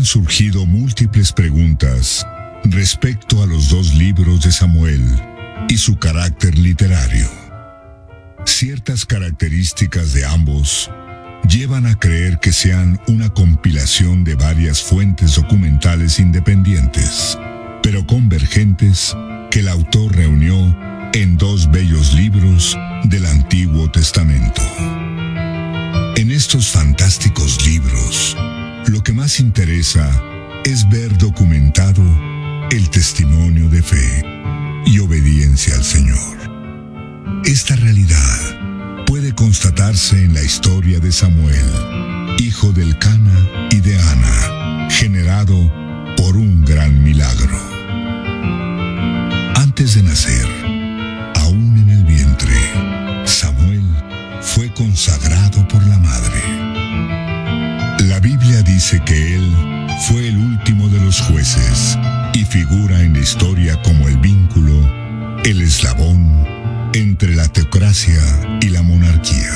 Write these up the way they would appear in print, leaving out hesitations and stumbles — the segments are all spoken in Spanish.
han surgido múltiples preguntas respecto a los dos libros de Samuel y su carácter literario. Ciertas características de ambos llevan a creer que sean una compilación de varias fuentes documentales independientes, pero convergentes, que el autor reunió en dos bellos libros del Antiguo Testamento. En estos fantásticos libros, lo que más interesa es ver documentado el testimonio de fe y obediencia al Señor. Esta realidad puede constatarse en la historia de Samuel, hijo del Cana y de Ana, generado por un gran milagro. Antes de nacer, aún en el vientre, Samuel fue consagrado por la madre. La Biblia dice que él fue el último de los jueces y figura en la historia como el vínculo, el eslabón entre la teocracia y la monarquía.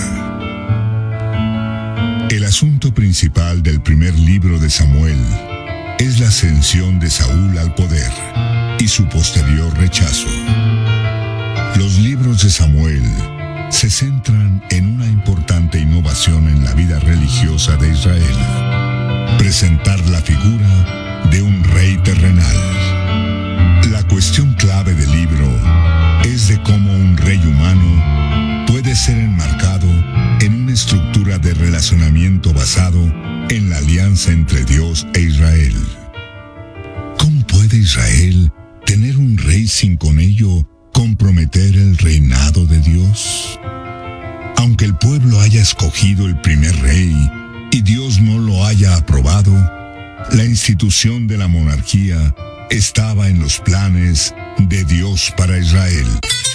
El asunto principal del primer libro de Samuel es la ascensión de Saúl al poder y su posterior rechazo. Los libros de Samuel se centran en una importante innovación en la vida religiosa de Israel: presentar la figura de un rey terrenal. La cuestión clave del libro es de cómo un rey humano puede ser enmarcado en una estructura de relacionamiento basado en la alianza entre Dios e Israel. ¿Cómo puede Israel tener un rey sin con ello comprometer el reinado de Dios? Aunque el pueblo haya escogido el primer rey y Dios no lo haya aprobado, la institución de la monarquía estaba en los planes de Dios para Israel.